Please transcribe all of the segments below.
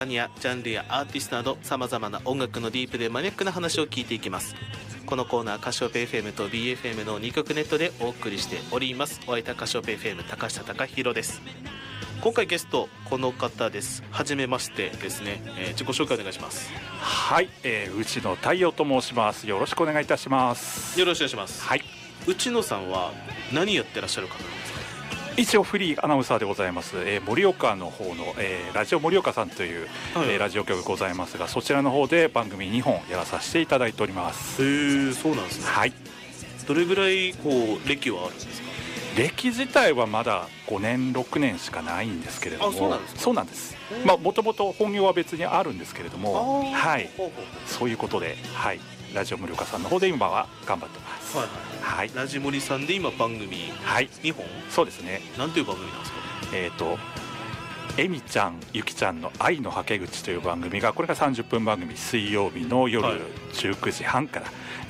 ジャンルやアーティストなどさまざまな音楽のディープでマニアックな話を聞いていきます。このコーナーカシオペ FM と BFM の2曲ネットでお送りしております。お相手はカシオペ FM 高下貴弘です。今回ゲストこの方です。はじめましてですね、自己紹介お願いします。 はい、内野太陽と申します。よろしくお願いいたします。 よろしくお願いします。 はい、 内野さんは何やってらっしゃる方なんですか？ 一応フリーアナウンサーでございます。盛岡の方の、ラジオ盛岡さんという、ラジオ局ございますが、そちらの方で番組2本やらさせていただいております。 へえ、そうなんですね。 はい。 どれぐらいこう歴はあるんですか？ 歴自体はまだ5年6年しかないんですけれども。 そうなんですか？ そうなんです。もともと本業は別にあるんですけれども、はい、そういうことで、はい、ラジオ盛岡さんの方で今は頑張ってます。 はいはい、ラジモリさんで今番組2本、 そうですね。 なんていう番組なんですか？ えみちゃんゆきちゃんの愛のはけ口という番組が、これが30分番組、水曜日の夜19時半から、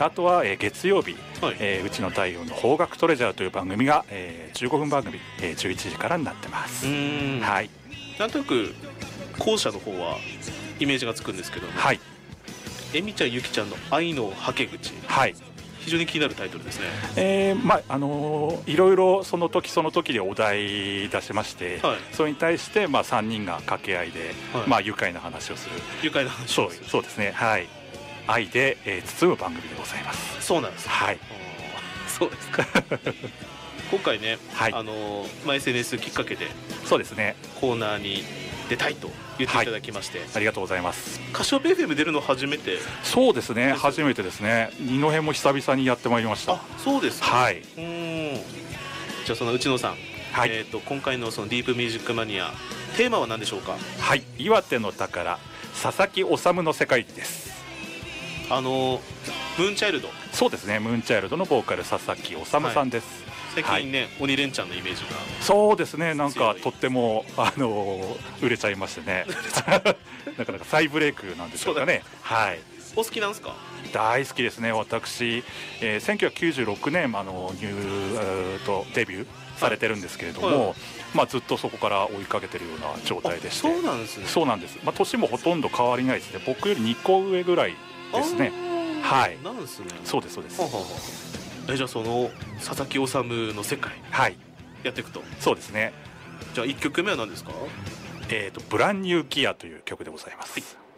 あとは月曜日、うちの太陽の邦楽トレジャーという番組が15分番組11時からになってます。はい、 なんとなく後者の方はイメージがつくんですけども、 はい、 えみちゃんゆきちゃんの愛のはけ口、 はい、 非常に気になるタイトルですね。 いろいろその時その時でお題出しまして、それに対して、3人が掛け合いで、愉快な話をする。 愉快な話をする。 そうですね。はい。愛で、包む番組でございます。 そうなんです、ね。 はい。 そうですか。今回ね、SNS きっかけで、 そうですね。 コーナーに出たいと言っていただきまして、 ありがとうございます。 カシオペ FM 出るの初めて？ そうですね、初めてですね。二戸も久々にやってまいりました。 そうですか。 はい。 じゃあその内野さん、今回のそのディープミュージックマニア、テーマは何でしょうか？ はい、岩手の宝、佐々木修の世界です。 ムーンチャイルド。そうですね、 ムーンチャイルドのボーカル佐々木修さんです。 最近ね、鬼レンチャンのイメージが。 そうですね、なんかとっても売れちゃいましてね。なかなか再ブレイクなんでしょうかね。はい。 お好きなんですか？ 大好きですね。私、1996年デビューされてるんですけれども、ずっとそこから追いかけてるような状態でして。そうなんですね。そうなんです。年もほとんど変わりないですね。僕より2個上ぐらいですね。はい。 なんですね。 そうですそうです。 じゃあその佐々木修の世界、やっていくと。そうですね。じゃあ1曲目は何ですか？ ブランニューギアという曲でございます。